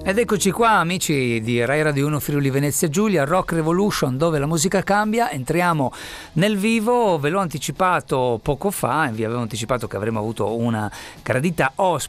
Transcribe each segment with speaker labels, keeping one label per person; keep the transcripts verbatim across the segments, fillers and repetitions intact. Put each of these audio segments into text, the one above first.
Speaker 1: Ed eccoci qua, amici di Rai Radio uno Friuli Venezia Giulia, Rock Revolution, dove la musica cambia. Entriamo nel vivo. Ve l'ho anticipato poco fa, vi avevo anticipato che avremmo avuto una gradita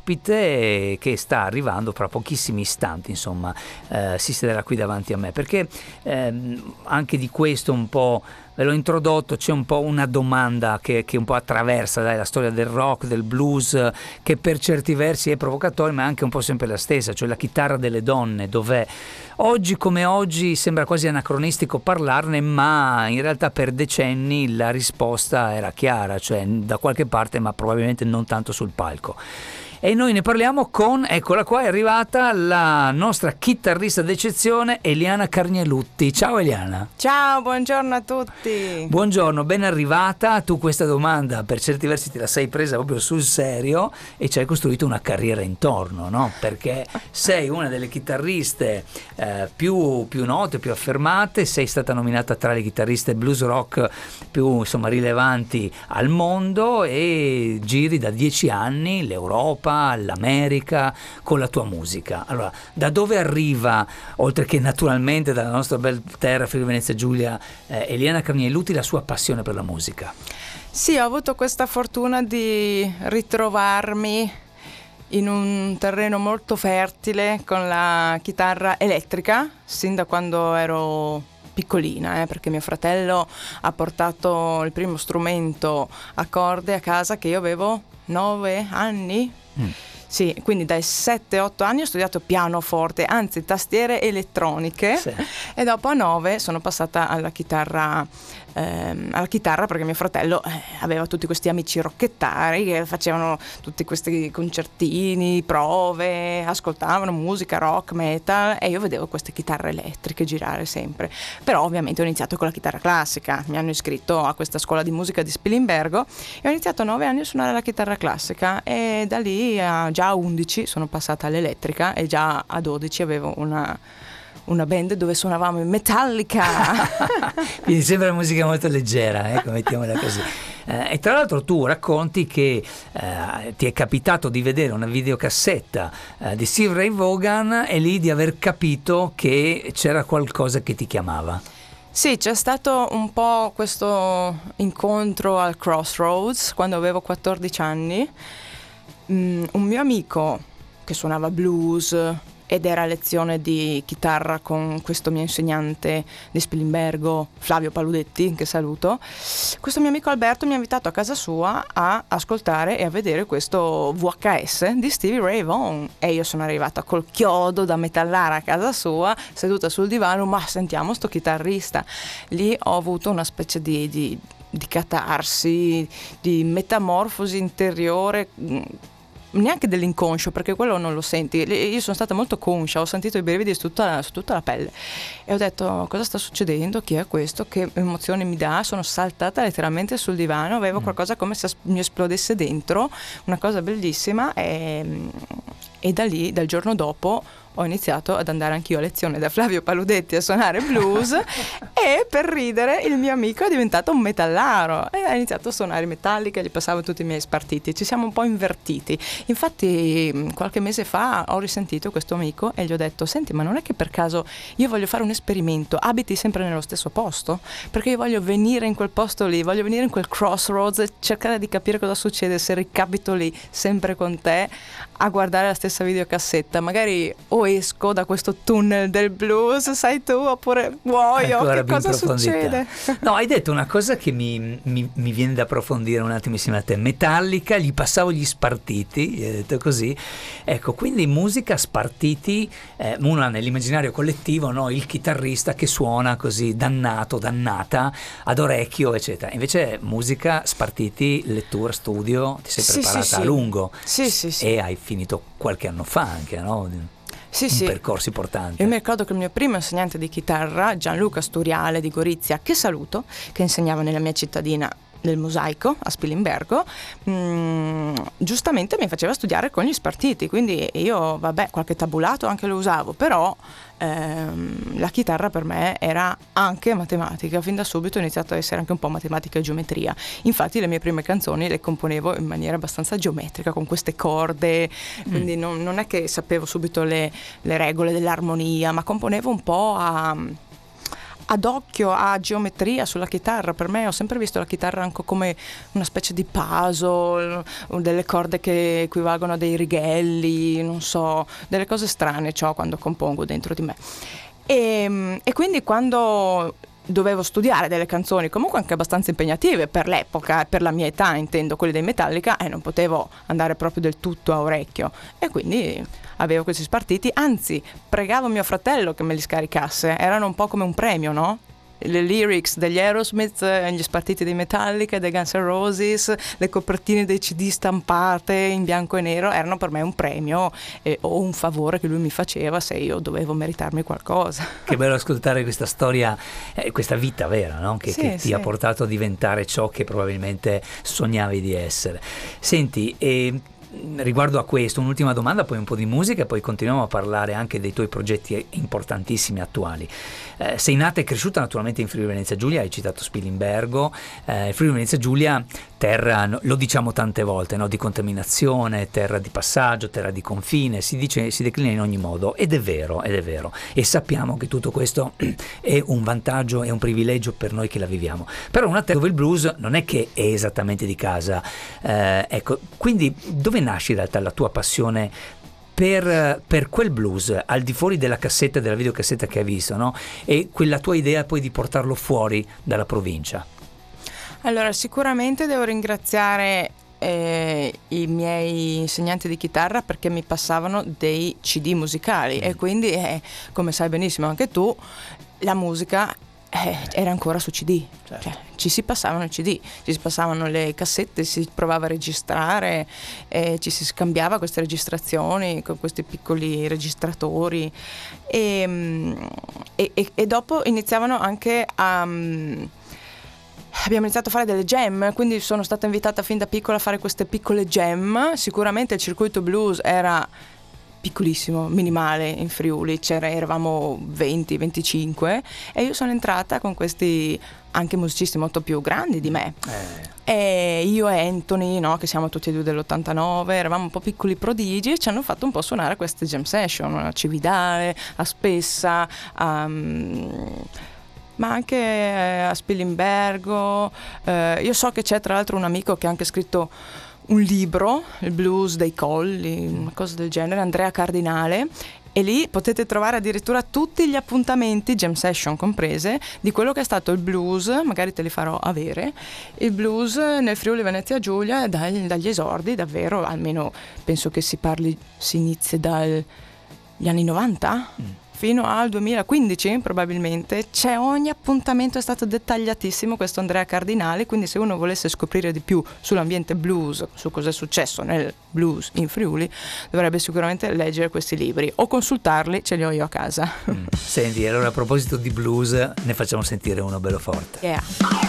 Speaker 1: ospite che sta arrivando fra pochissimi istanti, insomma, eh, si siederà qui davanti a me, perché ehm, anche di questo un po' ve l'ho introdotto, c'è un po' una domanda che, che un po' attraversa dai, la storia del rock, del blues, che per certi versi è provocatoria, ma è anche un po' sempre la stessa, cioè la chitarra delle donne, dov'è? Oggi come oggi sembra quasi anacronistico parlarne, ma in realtà per decenni la risposta era chiara, cioè da qualche parte, ma probabilmente non tanto sul palco. E noi ne parliamo con, eccola qua, è arrivata la nostra chitarrista d'eccezione Eliana Carnielutti. Ciao Eliana.
Speaker 2: Ciao, buongiorno a tutti.
Speaker 1: Buongiorno, ben arrivata. Tu questa domanda per certi versi te la sei presa proprio sul serio e ci hai costruito una carriera intorno, no? Perché sei una delle chitarriste eh, più, più note, più affermate, sei stata nominata tra le chitarriste blues rock più, insomma, rilevanti al mondo e giri da dieci anni l'Europa, l'America con la tua musica. Allora, da dove arriva, oltre che naturalmente dalla nostra bella terra Friuli Venezia Giulia, eh, Eliana Carnielutti, la sua passione per la musica?
Speaker 2: Sì, ho avuto questa fortuna di ritrovarmi in un terreno molto fertile con la chitarra elettrica sin da quando ero piccolina, eh, perché mio fratello ha portato il primo strumento a corde a casa che io avevo nove anni. Mm. Sì, quindi dai sette otto anni ho studiato pianoforte, anzi tastiere elettroniche, sì. E dopo a nove sono passata alla chitarra ehm, alla chitarra perché mio fratello eh, aveva tutti questi amici rockettari che facevano tutti questi concertini, prove, ascoltavano musica rock, metal e io vedevo queste chitarre elettriche girare sempre. Però ovviamente ho iniziato con la chitarra classica, mi hanno iscritto a questa scuola di musica di Spilimbergo e ho iniziato a nove anni a suonare la chitarra classica e da lì a già a undici sono passata all'elettrica e già a dodici avevo una una band dove suonavamo in Metallica.
Speaker 1: Quindi sembra musica molto leggera, ecco, mettiamola così. Eh, e tra l'altro tu racconti che eh, ti è capitato di vedere una videocassetta eh, di Steve Ray Vaughan e lì di aver capito che c'era qualcosa che ti chiamava.
Speaker 2: Sì, c'è stato un po' questo incontro al Crossroads quando avevo quattordici anni. Mm, un mio amico che suonava blues ed era a lezione di chitarra con questo mio insegnante di Spilimbergo, Flavio Paludetti, che saluto. Questo mio amico Alberto mi ha invitato a casa sua a ascoltare e a vedere questo V H S di Stevie Ray Vaughan e io sono arrivata col chiodo da metallare a casa sua, seduta sul divano, ma sentiamo sto chitarrista. Lì ho avuto una specie di, di, di catarsi, di metamorfosi interiore, neanche dell'inconscio, perché quello non lo senti. Io sono stata molto conscia, ho sentito i brividi su tutta, su tutta la pelle e ho detto: cosa sta succedendo? Chi è questo? Che emozioni mi dà? Sono saltata letteralmente sul divano, avevo qualcosa come se mi esplodesse dentro, una cosa bellissima e, e da lì, dal giorno dopo, ho iniziato ad andare anch'io a lezione da Flavio Paludetti a suonare blues e per ridere il mio amico è diventato un metallaro e ha iniziato a suonare Metallica e gli passavo tutti i miei spartiti. Ci siamo un po' invertiti. Infatti qualche mese fa ho risentito questo amico e gli ho detto: senti, ma non è che per caso io voglio fare un esperimento, abiti sempre nello stesso posto? Perché io voglio venire in quel posto lì, voglio venire in quel Crossroads e cercare di capire cosa succede se ricapito lì sempre con te a guardare la stessa videocassetta, magari o esco da questo tunnel del blues, sai tu, oppure muoio, che cosa succede?
Speaker 1: No, hai detto una cosa che mi, mi, mi viene da approfondire un attimo insieme a te. Metallica, gli passavo gli spartiti, hai detto così, ecco, quindi musica, spartiti, eh, una nell'immaginario collettivo, no? Il chitarrista che suona così dannato, dannata, ad orecchio, eccetera. Invece musica, spartiti, lettura, studio, ti sei
Speaker 2: sì,
Speaker 1: preparata
Speaker 2: sì,
Speaker 1: a
Speaker 2: sì.
Speaker 1: lungo
Speaker 2: sì, sì, sì.
Speaker 1: e hai finito qualche anno fa anche, no?
Speaker 2: Sì,
Speaker 1: un
Speaker 2: sì.
Speaker 1: percorso importante.
Speaker 2: Io mi ricordo che il mio primo insegnante di chitarra, Gianluca Sturiale di Gorizia, che saluto, che insegnava nella mia cittadina del mosaico a Spilimbergo, mh, giustamente mi faceva studiare con gli spartiti, quindi io vabbè qualche tabulato anche lo usavo, però ehm, la chitarra per me era anche matematica, fin da subito ho iniziato ad essere anche un po' matematica e geometria, infatti le mie prime canzoni le componevo in maniera abbastanza geometrica con queste corde, mm. quindi non, non è che sapevo subito le, le regole dell'armonia, ma componevo un po' a ad occhio, a geometria sulla chitarra. Per me ho sempre visto la chitarra anche come una specie di puzzle, delle corde che equivalgono a dei righelli, non so, delle cose strane c'ho quando compongo dentro di me. E, e quindi quando dovevo studiare delle canzoni comunque anche abbastanza impegnative per l'epoca e per la mia età, intendo quelle dei Metallica, e non potevo andare proprio del tutto a orecchio, e quindi avevo questi spartiti, anzi pregavo mio fratello che me li scaricasse, erano un po' come un premio, no? Le lyrics degli Aerosmith, gli spartiti dei Metallica, dei Guns N' Roses, le copertine dei C D stampate in bianco e nero erano per me un premio eh, o un favore che lui mi faceva se io dovevo meritarmi qualcosa.
Speaker 1: Che bello ascoltare questa storia, eh, questa vita vera, no? Che,
Speaker 2: sì,
Speaker 1: che
Speaker 2: sì.
Speaker 1: ti ha portato a diventare ciò che probabilmente sognavi di essere. Senti, e riguardo a questo, un'ultima domanda, poi un po' di musica e poi continuiamo a parlare anche dei tuoi progetti importantissimi attuali. Eh, sei nata e cresciuta naturalmente in Friuli Venezia Giulia, hai citato Spilimbergo, eh, Friuli Venezia Giulia, terra, lo diciamo tante volte, no? Di contaminazione, terra di passaggio, terra di confine, si dice, si declina in ogni modo, ed è vero, ed è vero, e sappiamo che tutto questo è un vantaggio, è un privilegio per noi che la viviamo, però una terra dove il blues non è che è esattamente di casa, eh, ecco, quindi dove nasce in realtà la tua passione per, per quel blues, al di fuori della cassetta, della videocassetta che hai visto, no? E quella tua idea poi di portarlo fuori dalla provincia?
Speaker 2: Allora, sicuramente devo ringraziare eh, i miei insegnanti di chitarra, perché mi passavano dei C D musicali, mm. e quindi, eh, come sai benissimo anche tu, la musica Eh, era ancora su C D, certo. Cioè, ci si passavano i C D, ci si passavano le cassette, si provava a registrare, eh, ci si scambiava queste registrazioni con questi piccoli registratori e, e, e, e dopo iniziavano anche a... abbiamo iniziato a fare delle jam, quindi sono stata invitata fin da piccola a fare queste piccole jam. Sicuramente il circuito blues era piccolissimo, minimale in Friuli, c'era, eravamo venti venticinque, e io sono entrata con questi anche musicisti molto più grandi di me, eh. e io e Anthony, no, che siamo tutti e due dell'ottantanove, eravamo un po' piccoli prodigi e ci hanno fatto un po' suonare a queste jam session a Cividale, a Spessa, a... ma anche a Spilimbergo. Eh, io so che c'è tra l'altro un amico che ha anche scritto un libro, il blues dei colli, una cosa del genere, Andrea Cardinale, e lì potete trovare addirittura tutti gli appuntamenti, jam session comprese, di quello che è stato il blues, magari te li farò avere, il blues nel Friuli Venezia Giulia dagli, dagli esordi, davvero, almeno penso che si parli, si inizi dagli anni novanta? Mm. Fino al duemilaquindici probabilmente, c'è ogni appuntamento, è stato dettagliatissimo questo Andrea Cardinale, quindi se uno volesse scoprire di più sull'ambiente blues, su cosa è successo nel blues in Friuli, dovrebbe sicuramente leggere questi libri o consultarli, ce li ho io a casa.
Speaker 1: Mm. Senti, allora a proposito di blues ne facciamo sentire uno bello forte.
Speaker 2: Yeah.